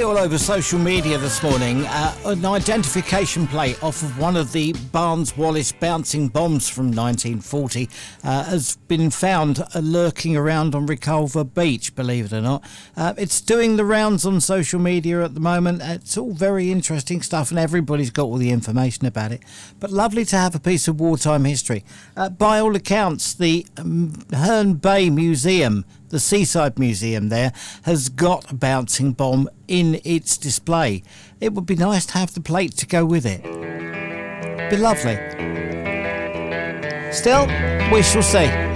see all over social media this morning an identification plate off of one of the Barnes Wallis bouncing bombs from 1940 has been found lurking around on Reculver Beach, believe it or not. It's doing the rounds on social media at the moment. It's all very interesting stuff and everybody's got all the information about it. But lovely to have a piece of wartime history. By all accounts, the Herne Bay Museum, the Seaside Museum there, has got a bouncing bomb in its display. It would be nice to have the plate to go with it. Be lovely. Still, we shall see.